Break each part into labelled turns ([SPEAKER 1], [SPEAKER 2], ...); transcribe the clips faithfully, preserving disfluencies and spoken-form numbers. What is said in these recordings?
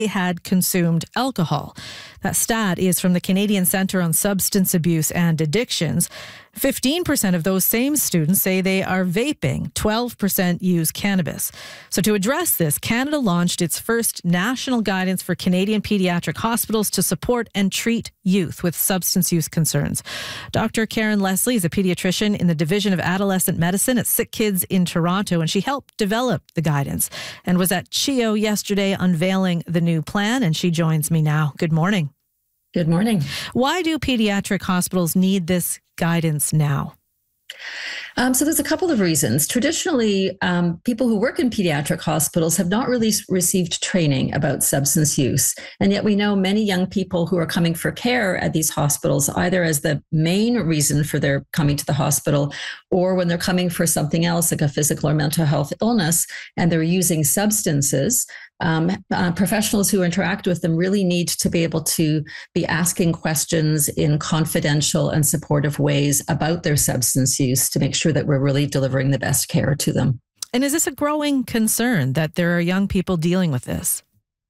[SPEAKER 1] had consumed alcohol. That stat is from the Canadian Centre on Substance Abuse and Addictions. fifteen percent of those same students say they are vaping. twelve percent use cannabis. So to address this, Canada launched its first national guidance for Canadian pediatric hospitals to support and treat youth with substance use concerns. Doctor Karen Leslie is a pediatrician in the Division of Adolescent Medicine at Sick Kids in Toronto, and she helped develop the guidance and was at CHEO yesterday unveiling the new plan, and she joins me now. Good morning.
[SPEAKER 2] Good morning.
[SPEAKER 1] Why do pediatric hospitals need this guidance now?
[SPEAKER 2] Um, so there's a couple of reasons. Traditionally, um, people who work in pediatric hospitals have not really received training about substance use. And yet we know many young people who are coming for care at these hospitals, either as the main reason for their coming to the hospital, or when they're coming for something else like a physical or mental health illness, and they're using substances. Um, uh, professionals who interact with them really need to be able to be asking questions in confidential and supportive ways about their substance use to make sure that we're really delivering the best care to them.
[SPEAKER 1] And is this a growing concern that there are young people dealing with this?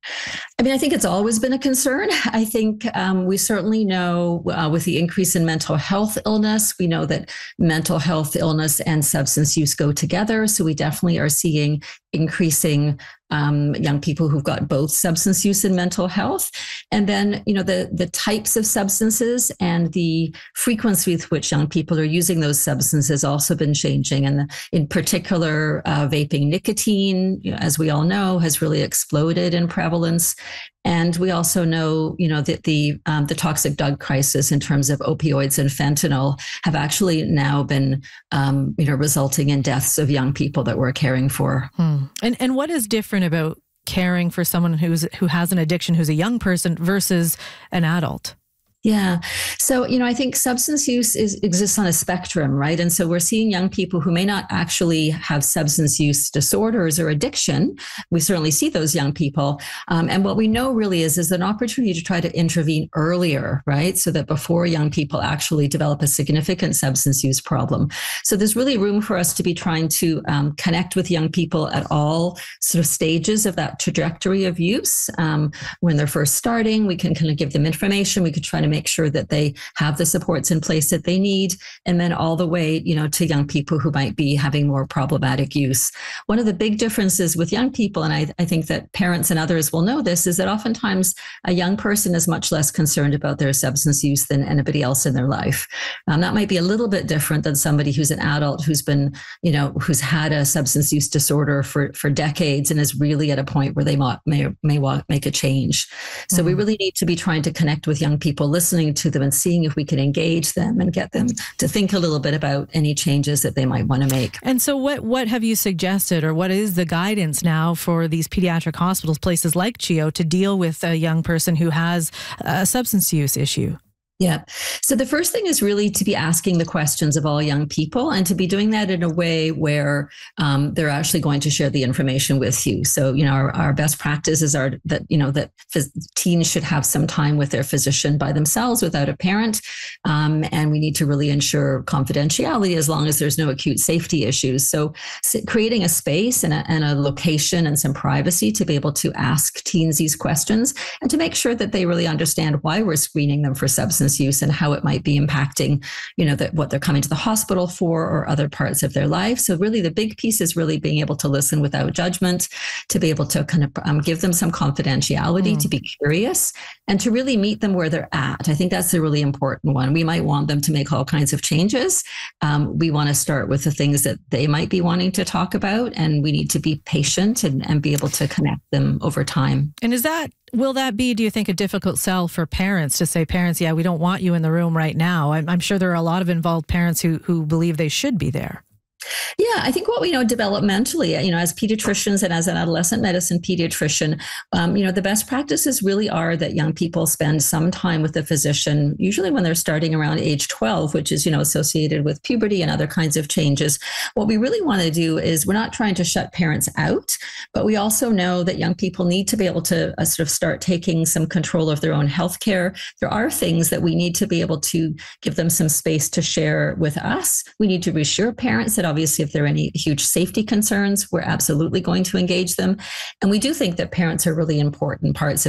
[SPEAKER 2] I mean, I think it's always been a concern. I think um, we certainly know uh, with the increase in mental health illness, we know that mental health illness and substance use go together. So we definitely are seeing increasing um, young people who've got both substance use and mental health. And then, you know, the, the types of substances and the frequency with which young people are using those substances has also been changing. And in particular, uh, vaping nicotine, you know, as we all know, has really exploded in prevalence. And we also know, you know, that the um, the toxic drug crisis in terms of opioids and fentanyl have actually now been, um, you know, resulting in deaths of young people that we're caring for.
[SPEAKER 1] Hmm. And and what is different about caring for someone who's who has an addiction, who's a young person versus an adult?
[SPEAKER 2] Yeah. So, you know, I think substance use is, exists on a spectrum, right? And so we're seeing young people who may not actually have substance use disorders or addiction. We certainly see those young people. Um, and what we know really is, is an opportunity to try to intervene earlier, right? So that before young people actually develop a significant substance use problem. So there's really room for us to be trying to um, connect with young people at all sort of stages of that trajectory of use. Um, when they're first starting, we can kind of give them information. We could try to make sure that they have the supports in place that they need, and then all the way, you know, to young people who might be having more problematic use. One of the big differences with young people, and I, I think that parents and others will know this, is that oftentimes a young person is much less concerned about their substance use than anybody else in their life. Um, that might be a little bit different than somebody who's an adult who's been, you know, who's had a substance use disorder for, for decades and is really at a point where they may, may, may make a change. So mm-hmm. we really need to be trying to connect with young people, listening to them and seeing if we can engage them and get them to think a little bit about any changes that they might want to make.
[SPEAKER 1] And so what, what have you suggested, or what is the guidance now for these pediatric hospitals, places like CHEO, to deal with a young person who has a substance use issue?
[SPEAKER 2] Yeah. So the first thing is really to be asking the questions of all young people, and to be doing that in a way where um, they're actually going to share the information with you. So, you know, our, our best practices are that, you know, that phys- teens should have some time with their physician by themselves without a parent. Um, and we need to really ensure confidentiality as long as there's no acute safety issues. So, so creating a space and a, and a location and some privacy to be able to ask teens these questions, and to make sure that they really understand why we're screening them for substance use and how it might be impacting, you know, that what they're coming to the hospital for or other parts of their life. So really the big piece is really being able to listen without judgment, to be able to kind of um, give them some confidentiality, mm. to be curious, and to really meet them where they're at. I think that's a really important one. We might want them to make all kinds of changes. Um, we want to start with the things that they might be wanting to talk about, and we need to be patient and, and be able to connect them over time.
[SPEAKER 1] And is that Will that be, do you think, a difficult sell for parents to say, parents, yeah, we don't want you in the room right now? I'm, I'm sure there are a lot of involved parents who, who believe they should be there.
[SPEAKER 2] Yeah, I think what we know developmentally, you know, as pediatricians and as an adolescent medicine pediatrician, um, you know, the best practices really are that young people spend some time with the physician, usually when they're starting around age twelve, which is, you know, associated with puberty and other kinds of changes. What we really want to do is, we're not trying to shut parents out, but we also know that young people need to be able to uh, sort of start taking some control of their own health care. There are things that we need to be able to give them some space to share with us. We need to reassure parents that obviously if there are any huge safety concerns, we're absolutely going to engage them. And we do think that parents are really important parts of